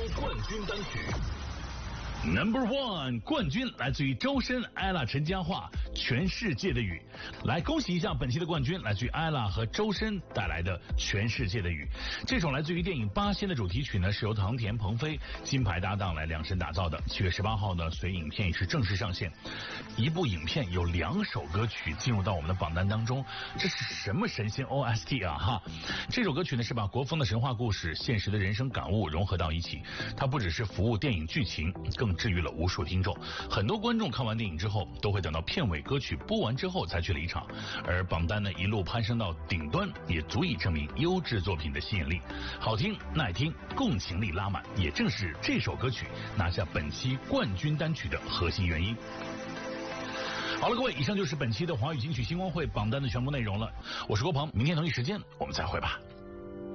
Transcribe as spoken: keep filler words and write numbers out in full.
冠军单曲。 Number one 冠军来自于周深、ella、陈嘉桦，《全世界的雨》。来恭喜一下本期的冠军，来自于 ella 和周深带来的《全世界的雨》。这首来自于电影《八仙》的主题曲呢，是由唐田、鹏飞金牌搭档来量身打造的。七月十八号呢，随影片也是正式上线。一部影片有两首歌曲进入到我们的榜单当中，这是什么神仙 O S T 啊哈！这首歌曲呢是把国风的神话故事、现实的人生感悟融合到一起，它不只是服务电影剧情，更治愈了无数听众。很多观众看完电影之后，都会等到片尾歌曲播完之后才去离场，而榜单呢一路攀升到顶端，也足以证明优质作品的吸引力。好听、耐听、共情力拉满，也正是这首歌曲拿下本期冠军单曲的核心原因。好了，各位，以上就是本期的华语金曲星光会榜单的全部内容了。我是郭鹏，明天同一时间我们再会吧。